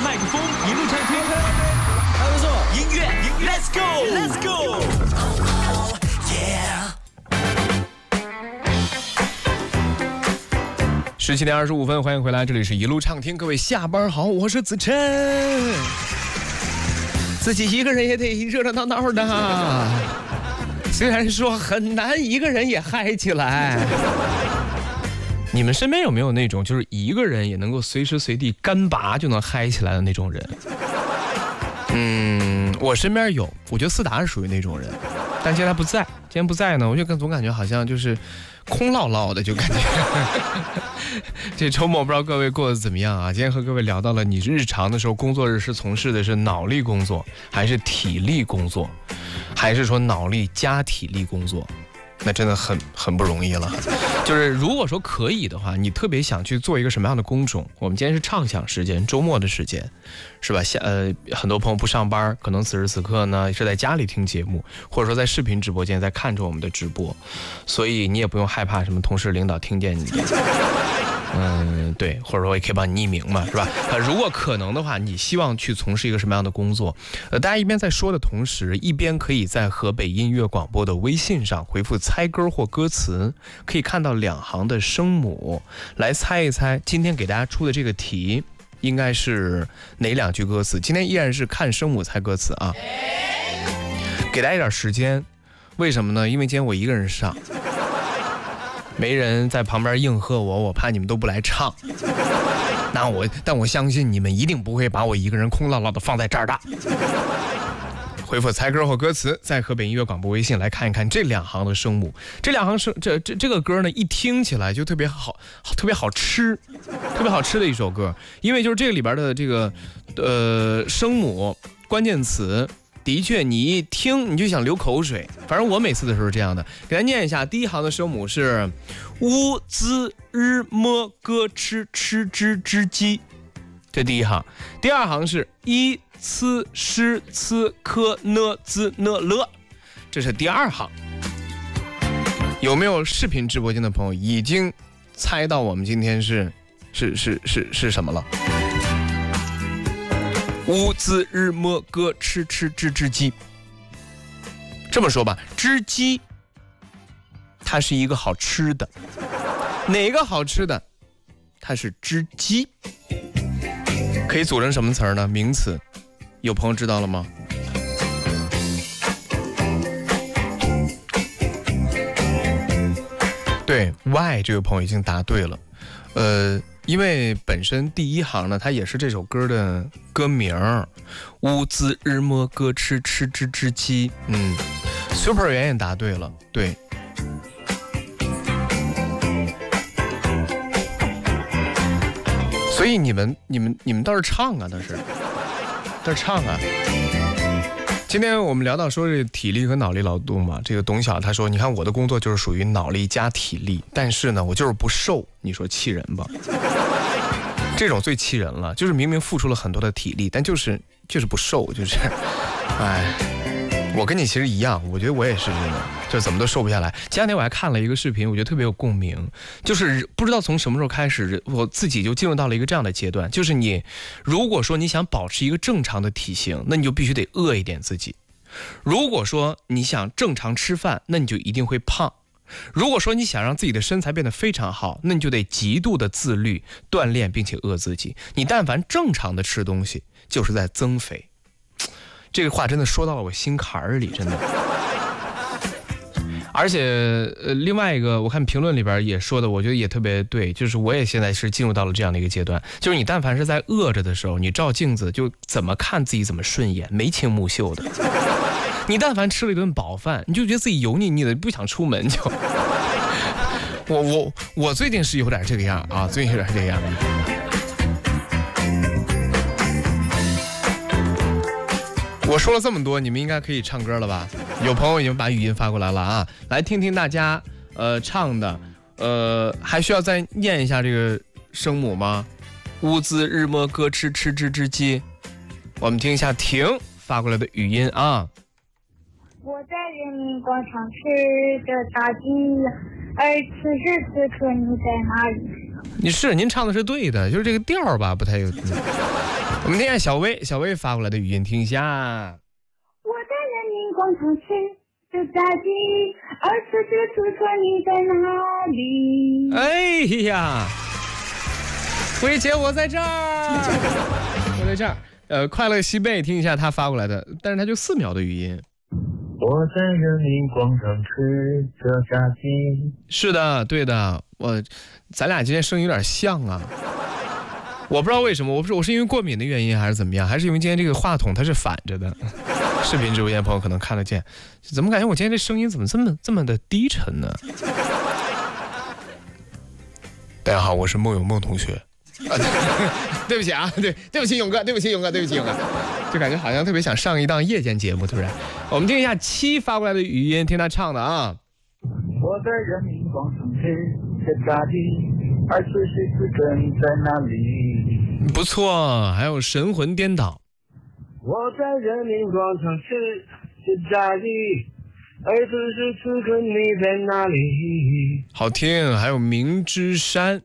麦克风，一路畅听，还不错。音乐 ，Let's go，Let's go。17点25分，欢迎回来，这里是一路畅听，各位下班好，我是子琛。自己一个人也得热热闹闹的，虽然说很难一个人也嗨起来。你们身边有没有那种就是一个人也能够随时随地干拔就能嗨起来的那种人？我身边有，我觉得思达是属于那种人，但今天他不在。今天不在呢，我就总感觉好像就是空落落的，就感觉这周末不知道各位过得怎么样啊？今天和各位聊到了你日常的时候，工作日是从事的是脑力工作，还是体力工作，还是说脑力加体力工作？那真的很不容易了。就是如果说可以的话，你特别想去做一个什么样的工种？我们今天是畅想时间，周末的时间，是吧？很多朋友不上班，可能此时此刻呢是在家里听节目，或者说在视频直播间在看着我们的直播，所以你也不用害怕什么同事领导听见你。对，或者说也可以帮你匿名嘛，是吧？如果可能的话，你希望去从事一个什么样的工作？大家一边在说的同时，一边可以在河北音乐广播的微信上回复猜歌或歌词，可以看到2行的声母，来猜一猜今天给大家出的这个题应该是哪2句歌词。今天依然是看声母猜歌词啊，给大家一点时间。为什么呢？因为今天我一个人上，没人在旁边应和我，我怕你们都不来唱。但我相信你们一定不会把我一个人空落落的放在这儿的。回复猜歌或歌词，在河北音乐广播微信来看一看这2行的声母。这2行声，这个歌呢，一听起来就特别好，特别好吃，特别好吃的一首歌。因为就是这个里边的这个声母关键词，的确你一听你就想流口水。反正我每次的时候是这样的。给大家念一下，第1行的声母是乌兹日么歌吃吃之之鸡，这第1行。第2行是一呲诗呲科呢兹呢了，这是第2行。有没有视频直播间的朋友已经猜到我们今天是什么了？乌兹日么歌吃吃之之鸡。这么说吧，只鸡它是一个好吃的，哪个好吃的？它是只鸡。可以组成什么词儿呢？名词。有朋友知道了吗？对 ，Y 这位朋友已经答对了。因为本身第1行呢，它也是这首歌的歌名，乌兹日么歌吃吃之之鸡。Super 圆也答对了，对。所以你们倒是唱啊，倒是唱啊。今天我们聊到说这体力和脑力劳动嘛，这个董晓他说，你看我的工作就是属于脑力加体力，但是呢我就是不瘦，你说气人吧？这种最气人了，就是明明付出了很多的体力，但就是不瘦，就是我跟你其实一样，我觉得我也是这种，就怎么都瘦不下来。前2天我还看了一个视频，我觉得特别有共鸣，就是不知道从什么时候开始，我自己就进入到了一个这样的阶段，就是你如果说你想保持一个正常的体型，那你就必须得饿一点自己；如果说你想正常吃饭，那你就一定会胖；如果说你想让自己的身材变得非常好，那你就得极度的自律锻炼，并且饿自己。你但凡正常的吃东西，就是在增肥。这个话真的说到了我心坎里，真的。而且另外一个我看评论里边也说的，我觉得也特别对，就是我也现在是进入到了这样的一个阶段，就是你但凡是在饿着的时候，你照镜子就怎么看自己怎么顺眼，眉清目秀的。你但凡吃了一顿饱饭，你就觉得自己油腻腻的，不想出门就。我最近是有点这个样啊，最近有点这个样。我说了这么多，你们应该可以唱歌了吧？有朋友已经把语音发过来了啊，来听听大家唱的，还需要再念一下这个声母吗？乌兹日么歌吃吃之之鸡，我们听一下婷发过来的语音啊。 我在人民广场吃着大鸡，而此时此刻你在哪里？ 您唱的是对的，就是这个调吧不太有。 我们听下小薇发过来的语音，听一下。 我在人民广场吃着炸鸡，而此时此刻你在哪里？ 哎呀，薇姐，我在这儿，我在这儿。快乐西贝，听一下他发过来的，但是他就4秒的语音。 我在人民广场吃着炸鸡。是的，对的，咱俩今天声音有点像啊。我不知道为什么，我是因为过敏的原因还是怎么样，还是因为今天这个话筒它是反着的。视频直播间的朋友可能看得见，怎么感觉我今天这声音怎么这么的低沉呢？大家好，我是孟有孟同学。对不起啊，对不起勇哥，对不起勇哥，就感觉好像特别想上一档夜间节目，突然。我们听一下7发过来的语音，听他唱的啊。 我在人民广场吃着炸鸡，而此时此刻你在哪里？ 不错，还有神魂颠倒。 我在人民广场吃着炸鸡，而此时此刻你在哪里？ 好听，还有明之山。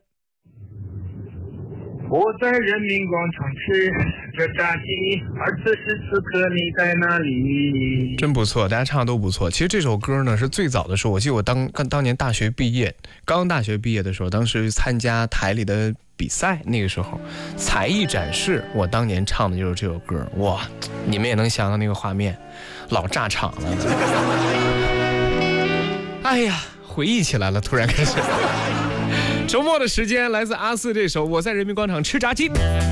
我在人民广场吃着炸鸡，而此时此刻你在哪里？ 真不错，大家唱的都不错。其实这首歌呢是最早的时候，我记得我当年大学毕业的时候，当时参加台里的比赛，那个时候才艺展示，我当年唱的就是这首歌。哇，你们也能想到那个画面，老炸场了。哎呀，回忆起来了，突然开始。周末的时间，来自阿四这首《我在人民广场吃炸鸡》。